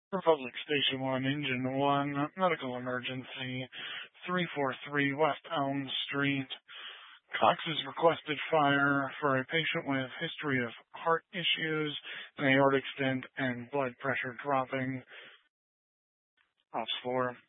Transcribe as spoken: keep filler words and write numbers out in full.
Republic Station one, Engine one, medical emergency, three four three West Elm Street. Cox has requested fire for a patient with history of heart issues, an aortic stent, and blood pressure dropping. Ops four.